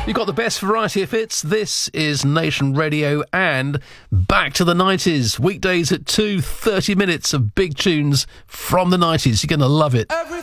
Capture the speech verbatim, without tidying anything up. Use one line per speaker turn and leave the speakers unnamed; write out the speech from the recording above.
You've got the best variety of hits. This is Nation Radio and back to the nineties. Weekdays at two, thirty minutes of big tunes from the nineties. You're going to love it.
Everything